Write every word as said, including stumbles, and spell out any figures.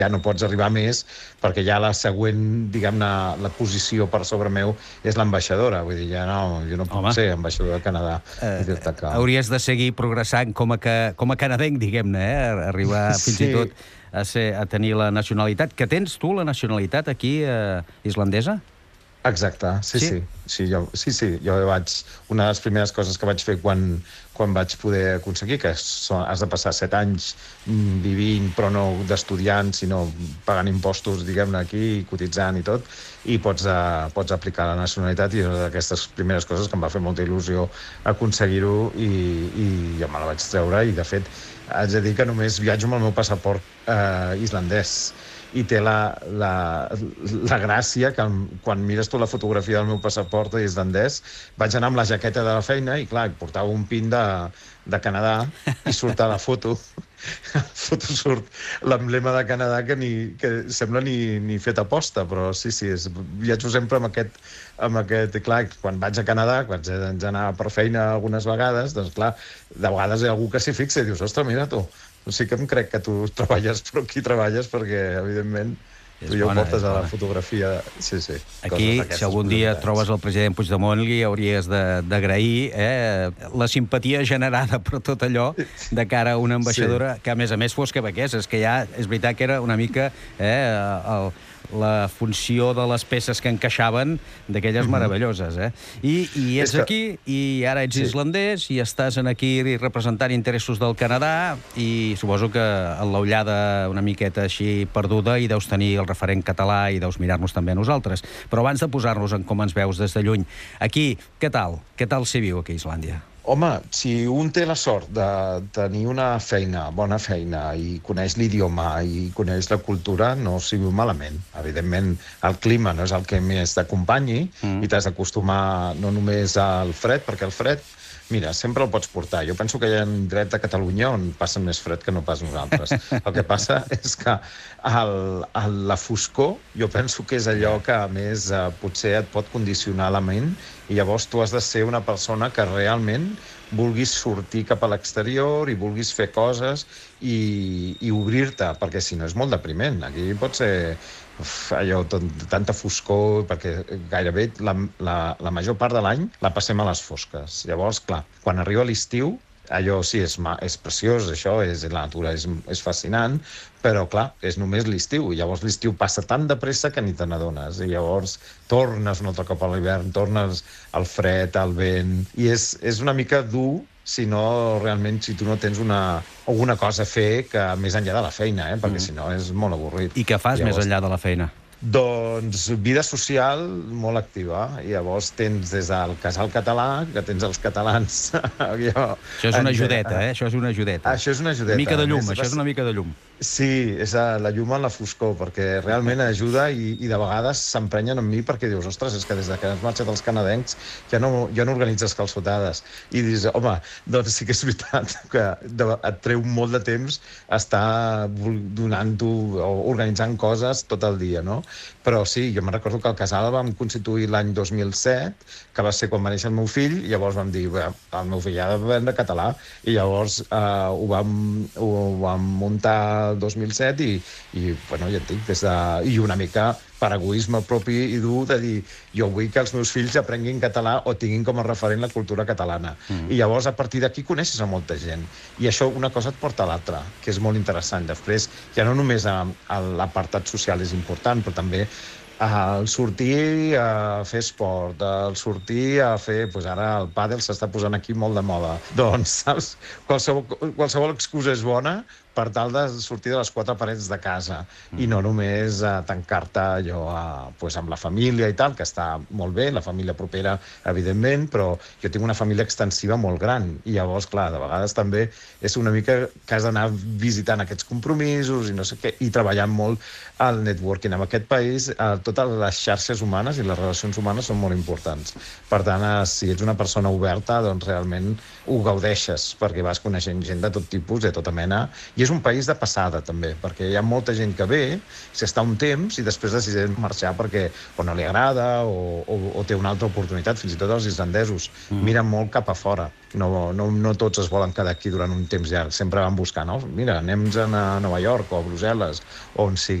ja no pots arribar més, perquè ja la següent, diguem-ne, la posició per sobre meu és l'ambaixadora. Vull dir, ja no, jo no puc Home. ser ambaixador de Canadà. Eh, que... Hauries de seguir progressant com a, que, com a canadenc, diguem-ne, eh? Arribar fins Sí. i tot a, ser, a tenir la nacionalitat. Que tens tu, la nacionalitat, aquí, eh, islandesa? Exacte, sí, Sí? sí. Sí, jo, sí, sí, jo vaig... Una de les primeres coses que vaig fer quan, quan vaig poder aconseguir, que són, has de passar set anys vivint, però no d'estudiant, sinó pagant impostos, diguem-ne, aquí, cotitzant i tot, i pots, uh, pots aplicar la nacionalitat, i és una d'aquestes primeres coses que em va fer molta il·lusió aconseguir-ho, i, i ja me la vaig treure, i de fet, haig de dir que només viatjo amb el meu passaport uh, islandès, i té la, la, la gràcia que quan mires tu la fotografia del meu passaport islandès, vaig anar amb la jaqueta de la feina i, clar, portava un pin de, de Canadà i surt a la foto. A la foto surt l'emblema de Canadà que, ni, que sembla ni, ni fet aposta, però sí, sí, és, viatjo sempre amb aquest, amb aquest... Clar, quan vaig a Canadà, quan haig d'anar per feina algunes vegades, doncs, clar, de vegades hi ha algú que s'hi fixa i dius, ostres, mira tu, sí que em crec que tu treballes, però aquí treballes perquè, evidentment, tu ja ho portes a la fotografia. Sí, sí. Aquí, si algun dia trobes el president Puigdemont, li hauries d'agrair eh, la simpatia generada per tot allò de cara a una ambaixadora que, a més a més, fos quebequesa. És que ja és veritat que era una mica eh, el, la funció de les peces que encaixaven d'aquelles mm-hmm. meravelloses. Eh? I, I ets que... aquí, i ara ets sí. islandès, i estàs aquí representant interessos del Canadà, i suposo que en l'ullada una miqueta així perduda i deus tenir el referent català i deus mirar-nos també a nosaltres. Però abans de posar-nos en com ens veus des de lluny, aquí, què tal? Què tal s'hi viu aquí a Islàndia? Home, si un té la sort de tenir una feina, bona feina, i coneix l'idioma i coneix la cultura, no s'hi viu malament. Evidentment, el clima no és el que més t'acompanyi, mm. i t'has d'acostumar no només al fred, perquè el fred, mira, sempre el pots portar. Jo penso que hi ha dret a Catalunya on passa més fred que no pas nosaltres. El que passa és que el, el, la foscor, jo penso que és allò que, a més, eh, potser et pot condicionar la ment, i llavors tu has de ser una persona que realment vulguis sortir cap a l'exterior i vulguis fer coses i, i obrir-te, perquè si no és molt depriment. Aquí pot ser uf, allò, tot, tanta foscor, perquè gairebé la, la, la major part de l'any la passem a les fosques. Llavors, clar, quan arriba l'estiu, allò sí, és, és preciós, això, és, la natura és, és fascinant, però, clar, és només l'estiu. Llavors l'estiu passa tan de pressa que ni te n'adones. I llavors tornes un altre cop a l'hivern, tornes al fred, al vent... I és, és una mica dur si no, realment, si tu no tens una, alguna cosa a fer que més enllà de la feina, eh? Perquè mm. si no és molt avorrit. I què fas llavors, més enllà de la feina? Doncs vida social molt activa. I llavors tens des del casal català, que tens els catalans... jo, això és una ajudeta, eh? Això és una ajudeta. Això és una ajudeta. Una mica de llum, això és una mica de llum. Sí, és la llum en la foscor, perquè realment ajuda i, i de vegades s'emprenyen amb mi perquè dius, ostres, és que des que has marxat els canadencs ja no, ja no organitzes calçotades. I dius, home, doncs sí que és veritat que et treu molt de temps estar donant-ho o organitzant coses tot el dia, no? Però sí, jo me'n recordo que el casal el vam constituir l'any dos mil set, que va ser quan va néixer el meu fill, i llavors vam dir, el meu fill ha d'aprendre català, i llavors eh, ho, vam, ho vam muntar el dos mil set i, i bueno, ja et dic, des de, i una mica per egoisme propi i dur de dir, jo vull que els meus fills aprenguin català o tinguin com a referent la cultura catalana. Mm. I llavors, a partir d'aquí, coneixes a molta gent. I això una cosa et porta a l'altra, que és molt interessant. Després, ja no només l'apartat social és important, però també el sortir a fer esport, el sortir a fer... Doncs ara el pàdel s'està posant aquí molt de moda. Doncs, saps? Qualsevol, qualsevol excusa és bona per tal de sortir de les quatre parets de casa mm. i no només a tancar-te allò a, pues, amb la família i tal, que està molt bé, la família propera, evidentment, però jo tinc una família extensiva molt gran i llavors, clar, de vegades també és una mica que has d'anar visitant aquests compromisos i no sé què, i treballant molt al networking. En aquest país, eh, totes les xarxes humanes i les relacions humanes són molt importants. Per tant, eh, si ets una persona oberta, doncs realment ho gaudeixes, perquè vas coneixent gent de tot tipus, de tota mena, I és un país de passada, també, perquè hi ha molta gent que ve, s'hi està un temps i després decideix marxar perquè o no li agrada o, o, o té una altra oportunitat. Fins i tot els islandesos mm. miren molt cap a fora. No, no, no tots es volen quedar aquí durant un temps llarg. Sempre van buscar, no? Mira, anem a Nova York o a Brussel·les, o on sigui.